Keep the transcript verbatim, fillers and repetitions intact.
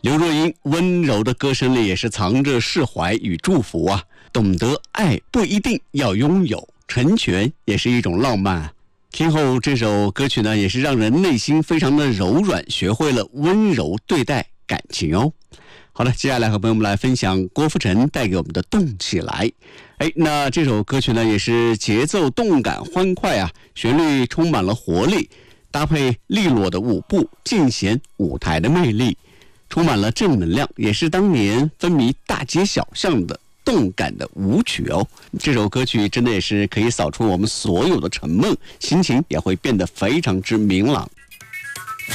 刘若英温柔的歌声里也是藏着释怀与祝福啊，懂得爱不一定要拥有，成全也是一种浪漫啊。听后这首歌曲呢，也是让人内心非常的柔软，学会了温柔对待感情哦。好了，接下来和朋友们来分享郭富城带给我们的动起来。哎，那这首歌曲呢，也是节奏动感欢快啊，旋律充满了活力，搭配利落的舞步，尽显舞台的魅力，充满了正能量，也是当年风靡大街小巷的动感的舞曲哦。这首歌曲真的也是可以扫除我们所有的沉闷，心情也会变得非常之明朗。